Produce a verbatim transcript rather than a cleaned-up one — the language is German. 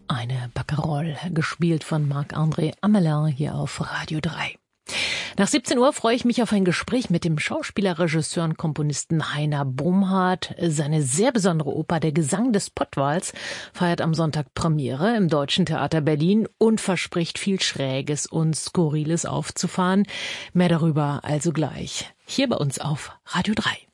eine Barcarolle, gespielt von Marc-André Amelin hier auf Radio drei. Nach siebzehn Uhr freue ich mich auf ein Gespräch mit dem Schauspieler, Regisseur und Komponisten Heiner Bomhard. Seine sehr besondere Oper Der Gesang des Pottwals feiert am Sonntag Premiere im Deutschen Theater Berlin und verspricht viel Schräges und Skurriles aufzufahren. Mehr darüber also gleich hier bei uns auf Radio drei.